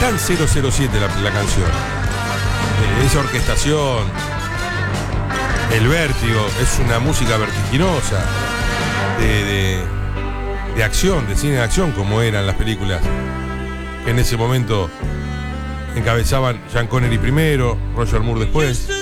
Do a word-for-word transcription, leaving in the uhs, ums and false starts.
tan cero cero siete la, la canción. Eh, esa orquestación, el vértigo, es una música vertiginosa, de, de, de acción, de cine de acción, como eran las películas que en ese momento encabezaban Sean Connery primero, Roger Moore después.